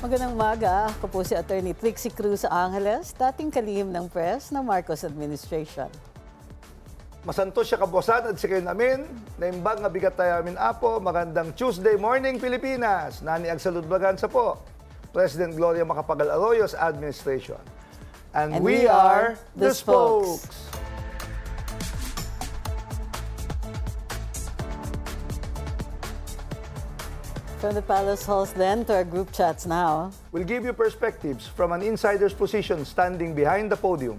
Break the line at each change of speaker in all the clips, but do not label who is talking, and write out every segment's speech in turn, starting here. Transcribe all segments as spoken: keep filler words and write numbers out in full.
Magandang umaga. Ako po si Attorney Trixie Cruz Angeles, dating kalihim ng press ng Marcos Administration.
Masantos siya kabosan at sikin namin, naimbang nga bigat tayo amin apo, magandang Tuesday morning Pilipinas. Nani ang saludbagan sa po, President Gloria Macapagal Arroyo's administration. And,
And
we, we are the spokes.
From the Palace Halls then to our group chats now.
We'll give you perspectives from an insider's position standing behind the podium.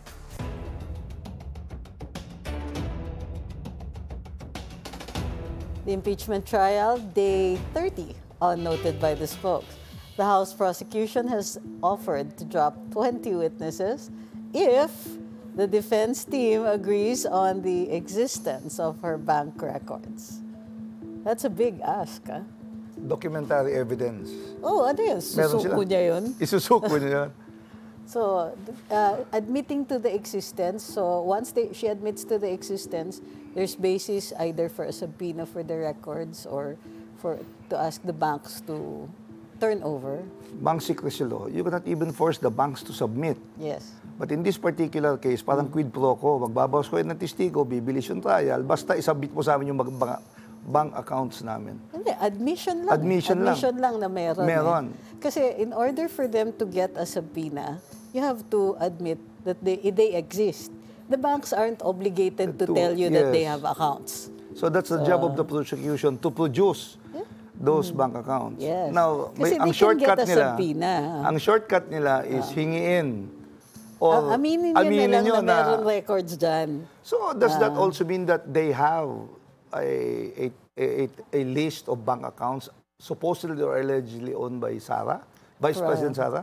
The impeachment trial, day thirty, all noted by the spokes. The House prosecution has offered to drop twenty witnesses if the defense team agrees on the existence of her bank records. That's a big ask, ah.
Documentary evidence.
Oh, ano yun?
Meron sila.
Susuko niya yun?
Isusuko niya yun.
So, uh, admitting to the existence, so once they, she admits to the existence, there's basis either for a subpoena for the records or for to ask the banks to turn over.
Bank secrecy law, you cannot even force the banks to submit.
Yes.
But in this particular case, parang quid pro quo, magbabawas ko ng testigo, bibilis yung trial, basta isabit mo sa amin yung mag- bank accounts namin.
Hindi, admission lang.
Admission lang.
Admission lang na meron.
Meron.
Eh. Kasi in order for them to get a subpoena, you have to admit that they, they exist. The banks aren't obligated to,
To-
tell you that they
yes.
have accounts.
So that's the job of the prosecution, to produce those bank accounts.
Yes.
Now,
Kasi
may, ang
they can
shortcut
get a
nila,
subpoena.
ang shortcut nila is hingiin or
Ah, aminin nyo na lang
nyo
na meron records dyan.
So does that
Ah.
also mean that they have a, a, a, a list of bank accounts supposedly or allegedly owned by Sara, Vice
Right.
President Sara?